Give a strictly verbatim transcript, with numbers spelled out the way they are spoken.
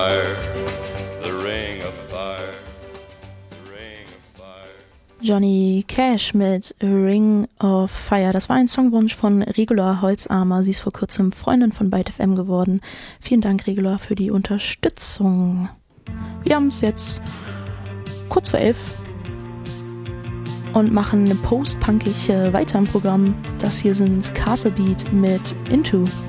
fire, the ring of fire, the ring of fire. Johnny Cash mit Ring of Fire. Das war ein Songwunsch von Regula Holzarmer. Sie ist vor kurzem Freundin von Byte F M geworden. Vielen Dank, Regula, für die Unterstützung. Wir haben es jetzt kurz vor elf und machen post-punkig weiter im Programm. Das hier sind Castle Beat mit Into.